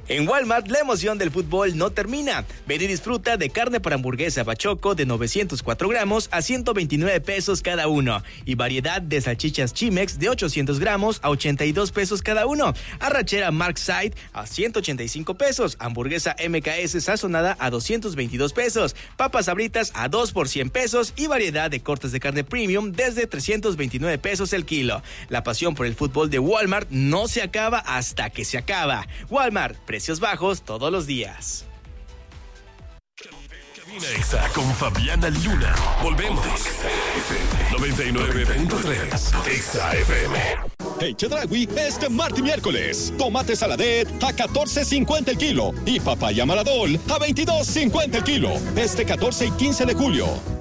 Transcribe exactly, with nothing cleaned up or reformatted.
En Walmart, la emoción del fútbol no termina. Ven y disfruta de carne para hamburguesa Bachoco de novecientos cuatro gramos a ciento veintinueve pesos cada uno. Y variedad de salchichas Chimex de ochocientos gramos a ochenta y dos pesos cada uno. Arrachera Mark Side a ciento ochenta y cinco pesos. Hamburguesa M K S sazonada a doscientos veintidós pesos. Papas Sabritas a dos por cien pesos. Y variedad de cortes de carne premium desde trescientos veintinueve pesos el kilo. La pasión por el fútbol de Walmart no se acaba hasta que se acaba. Walmart, precios bajos todos los días. Cabina Exa con Fabiana Luna. Volvemos. noventa y nueve punto tres Exa F M. En Chedraui, este martes y miércoles, tomate saladet a catorce cincuenta el kilo y papaya maradol a veintidós cincuenta el kilo. Este catorce y quince de julio.